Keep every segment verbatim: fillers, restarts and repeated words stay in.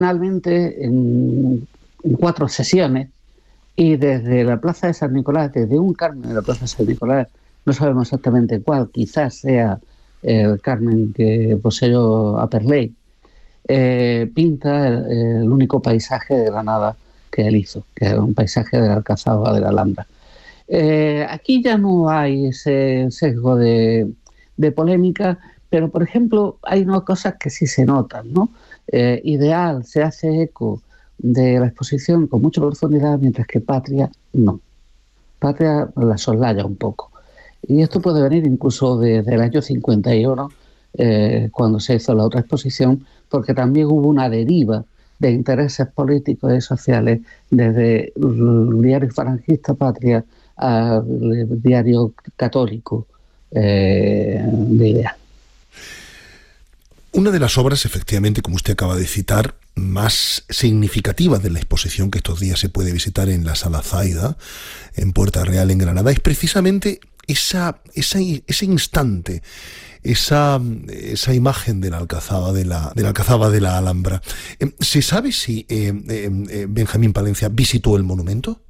Finalmente, en, en cuatro sesiones, y desde la Plaza de San Nicolás, desde un Carmen de la Plaza de San Nicolás, no sabemos exactamente cuál, quizás sea el Carmen que poseyó Aperley, eh, pinta el, el único paisaje de Granada que él hizo, que es un paisaje de la Alcazaba de la Alhambra. Eh, aquí ya no hay ese sesgo de, de polémica, pero por ejemplo hay unas cosas que sí se notan, ¿no? Eh, Ideal se hace eco de la exposición con mucha profundidad, mientras que Patria no. Patria la soslaya un poco. Y esto puede venir incluso desde el año cincuenta y uno, eh, cuando se hizo la otra exposición, porque también hubo una deriva de intereses políticos y sociales desde el diario falangista Patria al diario católico eh, de Ideal. Una de las obras, efectivamente, como usted acaba de citar, más significativas de la exposición que estos días se puede visitar en la Sala Zaida, en Puerta Real, en Granada, es precisamente esa, esa, ese instante, esa, esa imagen de la Alcazaba de la, de la Alcazaba de la Alhambra. ¿Se sabe si eh, eh, Benjamín Palencia visitó el monumento?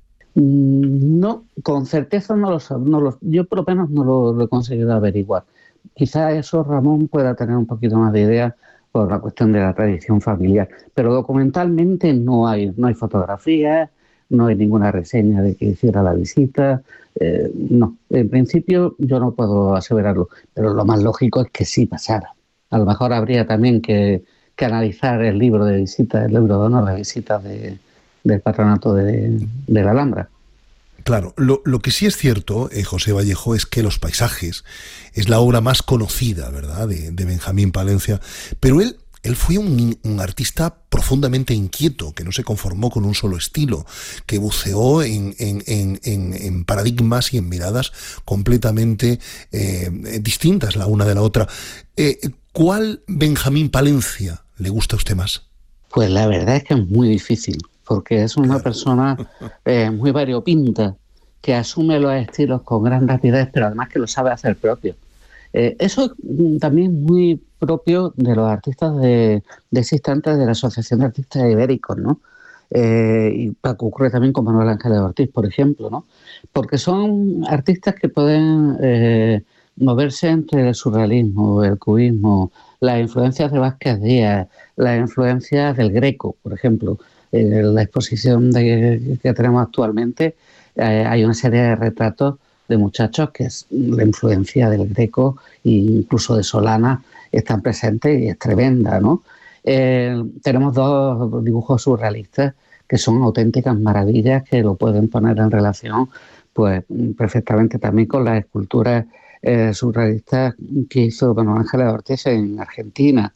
No, con certeza no lo sé. No lo, yo por lo menos no lo, lo he conseguido averiguar. Quizá eso Ramón pueda tener un poquito más de idea por la cuestión de la tradición familiar, pero documentalmente no hay, no hay fotografías, no hay ninguna reseña de que hiciera la visita, eh, no, en principio yo no puedo aseverarlo, pero lo más lógico es que sí pasara. A lo mejor habría también que, que analizar el libro de visitas, el libro de honor de visitas de, del patronato de, de la Alhambra. Claro, lo, lo que sí es cierto, eh, José Vallejo, es que Los paisajes es la obra más conocida, ¿verdad?, de, de Benjamín Palencia, pero él, él fue un, un artista profundamente inquieto, que no se conformó con un solo estilo, que buceó en, en, en, en, en paradigmas y en miradas completamente eh, distintas la una de la otra. Eh, ¿Cuál Benjamín Palencia le gusta a usted más? Pues la verdad es que es muy difícil, porque es una Claro. persona eh, muy variopinta, que asume los estilos con gran rapidez, pero además que lo sabe hacer propio. Eh, eso es también muy propio de los artistas de, de ese instante de la Asociación de Artistas Ibéricos, ¿no? Eh, y que ocurre también con Manuel Ángeles Ortiz, por ejemplo, ¿no? Porque son artistas que pueden eh, moverse entre el surrealismo, el cubismo, las influencias de Vázquez Díaz, las influencias del Greco, por ejemplo. En la exposición de, que tenemos actualmente eh, hay una serie de retratos de muchachos que es la influencia del Greco e incluso de Solana están presentes y es tremenda, ¿no? Eh, tenemos dos dibujos surrealistas que son auténticas maravillas, que lo pueden poner en relación pues perfectamente también con las esculturas eh, surrealistas que hizo Manuel Ángeles Ortiz en Argentina.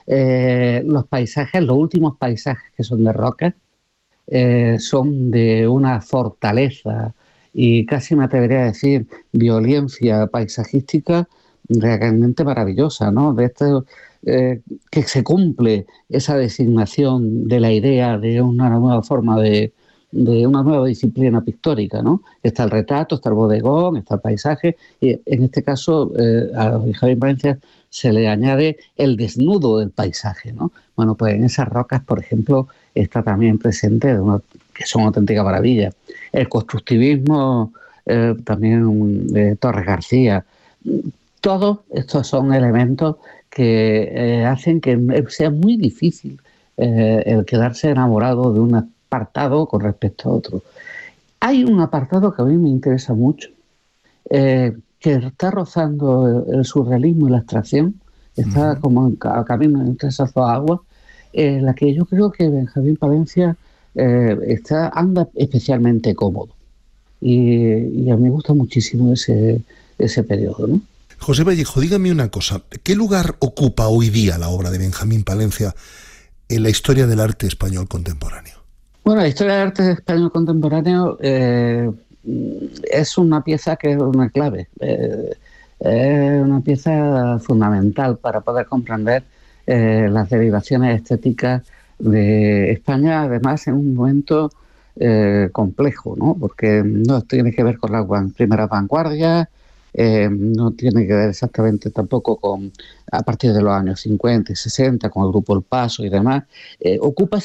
Eh, los paisajes, los últimos paisajes que son de roca, eh, son de una fortaleza y casi me atrevería a decir violencia paisajística realmente maravillosa, ¿no? De esto eh, que se cumple esa designación de la idea de una nueva forma de, de una nueva disciplina pictórica, ¿no? Está el retrato, está el bodegón, está el paisaje, y en este caso eh, a Benjamín Palencia se le añade el desnudo del paisaje, ¿no? Bueno, pues en esas rocas, por ejemplo, está también presente, una, que son auténticas maravillas. El constructivismo, eh, también de Torres García. Todos estos son elementos que eh, hacen que sea muy difícil eh, el quedarse enamorado de un apartado con respecto a otro. Hay un apartado que a mí me interesa mucho, eh, que está rozando el, el surrealismo y la abstracción, está uh-huh. como a camino entre esas dos aguas, en la que yo creo que Benjamín Palencia eh, está, anda especialmente cómodo. Y, y a mí me gusta muchísimo ese, ese periodo, ¿no? José Vallejo, dígame una cosa, ¿qué lugar ocupa hoy día la obra de Benjamín Palencia en la historia del arte español contemporáneo? Bueno, la historia del arte español contemporáneo eh, es una pieza que es una clave, eh, es una pieza fundamental para poder comprender eh, las derivaciones estéticas de España, además en un momento eh, complejo, ¿no? Porque no tiene que ver con las primeras vanguardias, Eh, no tiene que ver exactamente tampoco con a partir de los años cincuenta y sesenta con el grupo El Paso y demás. Eh, ocupa